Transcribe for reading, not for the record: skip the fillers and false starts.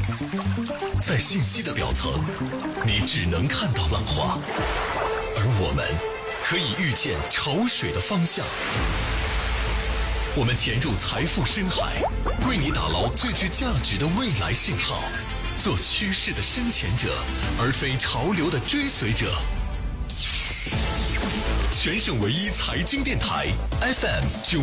在信息的表层，你只能看到浪花，而我们可以预见潮水的方向。我们潜入财富深海，为你打捞最具价值的未来信号，做趋势的深潜者，而非潮流的追随者。全省唯一财经电台 FM